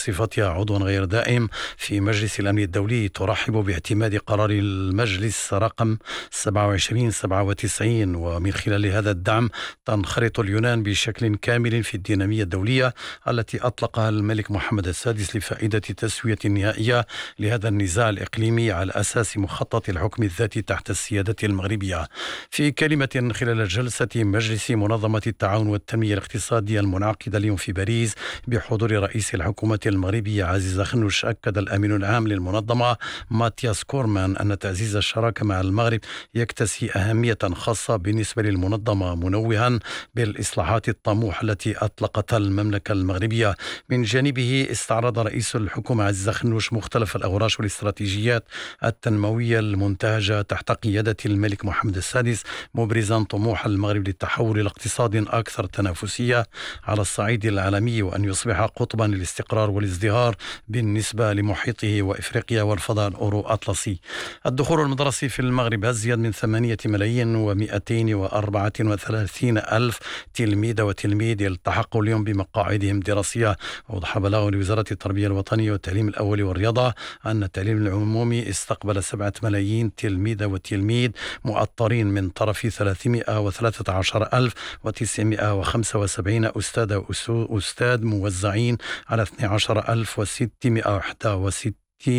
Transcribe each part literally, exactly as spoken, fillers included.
بصفتها عضوا غير دائم في مجلس الأمن الدولي ترحب باعتماد قرار المجلس رقم سبعة وعشرين سبعة وتسعين، ومن خلال هذا الدعم تنخرط اليونان بشكل كامل في الدينامية الدولية التي أطلقها الملك محمد السادس لفائدة تسوية نهائية لهذا النزاع الإقليمي على أساس مخطط الحكم الذاتي تحت السيادة المغربية. في كلمة خلال جلسة مجلس منظمة التعاون والتنمية الاقتصادية المنعقدة اليوم في باريس بحضور رئيس الحكومة المغربية عزيز خنوش، أكد الأمين العام للمنظمة ماتياس كورمان أن تعزيز الشراكة مع المغرب يكتسي أهمية خاصة بالنسبة للمنظمة، منوها بالإصلاحات الطموحة التي أطلقتها المملكة المغربية. من جانبه استعرض رئيس الحكومة عزيز خنوش مختلف الأغراش والاستراتيجيات التنموية المنتهجة تحت قيادة الملك محمد السادس، مبرزا طموح المغرب للتحول إلى اقتصاد أكثر تنافسية على الصعيد العالمي، وأن يصبح قطبا للاستقرار والازدهار بالنسبة لمحيطه وإفريقيا والفضاء الأورو أطلسي. الدخول المدرسي في المغرب أزيد من ثمانية ملايين ومئتين وأربعة وثلاثين ألف تلميذ وتلميذ يلتحقوا اليوم بمقاعدهم الدراسية. أوضح بلاغ لوزارة التربية الوطنية والتعليم الأول والرياضة أن التعليم العمومي استقبل سبعة ملايين تلميذ وتلميذ مؤطرين من طرف ثلاثمائة وثلاثة عشر ألف وتسعمائة وخمسة وسبعين أستاذ أستاذ موزعين على اثني عشر ألف وستمائة وواحد وستين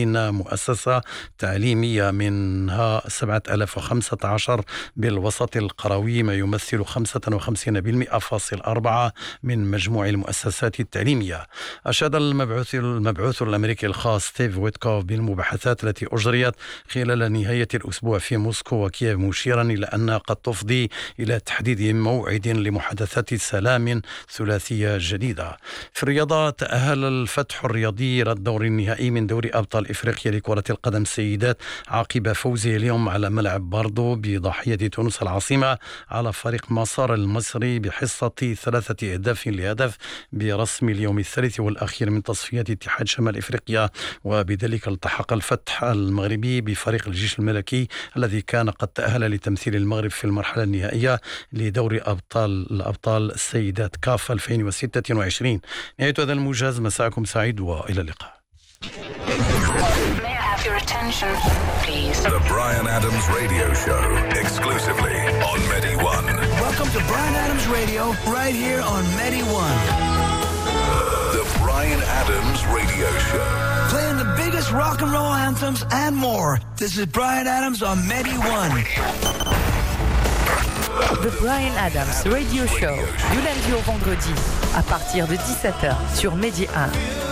مؤسسة تعليمية، منها سبعة آلاف وخمسة عشر بالوسط القروي، ما يمثل خمسة وخمسين بالمئة فاصل أربعة من مجموع المؤسسات التعليمية. أشاد المبعوث المبعوث الأمريكي الخاص ستيف ويتكوف بالمباحثات التي أجريت خلال نهاية الأسبوع في موسكو وكييف، مشيرا إلى أنها قد تفضي إلى تحديد موعد لمحادثات سلام ثلاثية جديدة. في الرياضة، تأهل الفتح الرياضي إلى الدور النهائي من دوري أبطال إفريقيا لكرة القدم السيدات عقب فوزه اليوم على ملعب باردو بضاحية تونس العاصمة على فريق مسار المصري بحصة ثلاثة أهداف لهدف برسم اليوم الثالث والأخير من تصفيات اتحاد شمال إفريقيا، وبذلك التحق الفتح المغربي بفريق الجيش الملكي الذي كان قد تأهل لتمثيل المغرب في المرحلة النهائية لدوري أبطال الأبطال السيدات كاف ألفين وستة وعشرين. نهاية هذا الموجز، مساءكم سعيد وإلى اللقاء. May I have your attention, please? The Bryan Adams Radio Show, exclusively on Medi One. Welcome to Bryan Adams Radio, right here on Medi One. The Bryan Adams Radio Show. Playing the biggest rock and roll anthems and more. This is Bryan Adams on Medi One. The Bryan Adams Radio Show, du lundi au vendredi, à partir de dix-sept heures sur Medi un.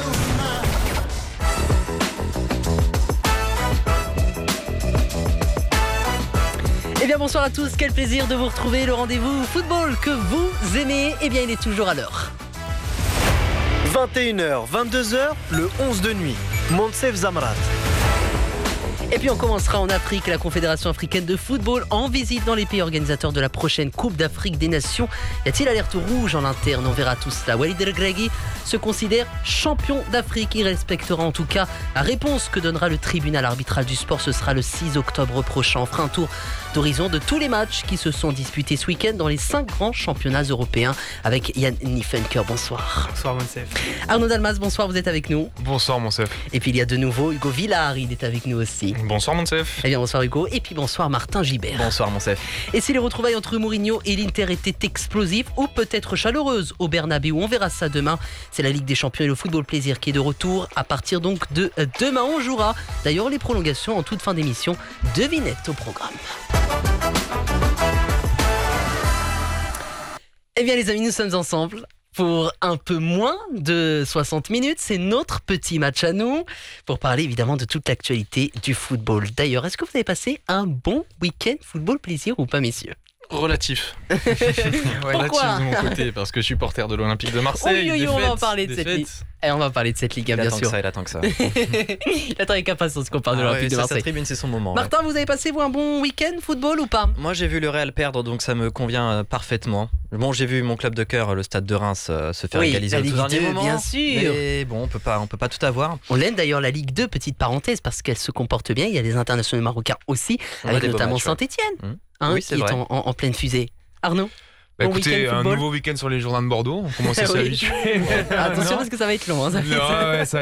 Eh bien bonsoir à tous, quel plaisir de vous retrouver, le rendez-vous football que vous aimez, eh bien il est toujours à l'heure. vingt et une heures, vingt-deux heures, le onze de nuit, Monsef Zamrat. Et puis on commencera en Afrique, la Confédération africaine de football en visite dans les pays organisateurs de la prochaine Coupe d'Afrique des Nations. Y a-t-il alerte rouge en interne? On verra tout cela. Walid El Regragui se considère champion d'Afrique. Il respectera en tout cas la réponse que donnera le tribunal arbitral du sport. Ce sera le six octobre prochain. On fera un tour d'horizon de tous les matchs qui se sont disputés ce week-end dans les cinq grands championnats européens avec Yann Niefenker. Bonsoir. Bonsoir Monsef. Arnaud Dalmas, bonsoir, vous êtes avec nous. Bonsoir Monsef. Et puis il y a de nouveau Hugo Villard, il est avec nous aussi. Bonsoir Monsef. Eh bien bonsoir Hugo, et puis bonsoir Martin Gibert. Bonsoir Monsef. Et si les retrouvailles entre Mourinho et l'Inter étaient explosives ou peut-être chaleureuses au Bernabéu, on verra ça demain. C'est la Ligue des Champions et le football plaisir qui est de retour à partir donc de demain. On jouera d'ailleurs les prolongations en toute fin d'émission. Devinette au programme. Eh bien les amis, nous sommes ensemble pour un peu moins de soixante minutes. C'est notre petit match à nous pour parler évidemment de toute l'actualité du football. D'ailleurs, est-ce que vous avez passé un bon week-end football plaisir ou pas, messieurs? Relatif. Ouais, Pourquoi? relatif de mon côté, parce que je suis supporter de l'Olympique de Marseille. Oui, oui, on défaite, va en parler de cette ligue. Et on va parler de cette ligue, bien il attend sûr. que ça, il attend que ça. Il attend avec impatience qu'on parle de Ah l'Olympique ouais, de ça, Marseille. sa tribune, c'est son moment. Martin, vous avez passé vous un bon week-end football ou pas? Moi, j'ai vu le Real perdre, donc ça me convient euh, parfaitement. Bon, j'ai vu mon club de cœur, le Stade de Reims, euh, se faire Oui, égaliser la au tout Ligue dernier deux, moment. bien sûr. Mais bon, on peut pas, on peut pas tout avoir. On l'aime d'ailleurs la Ligue deux, petite parenthèse, parce qu'elle se comporte bien. Il y a des internationaux marocains aussi, On a avec des beaux notamment matchs, ouais. Saint-Etienne, Mmh. hein, Oui, c'est qui est vrai. en, en- en pleine fusée. Arnaud, Bah, bon écoutez, week-end un football. nouveau week-end sur les Journaux de Bordeaux. On commence à Oui. s'habituer. Attention Non. parce que ça va être long. Hein, ça- Non, ouais, ça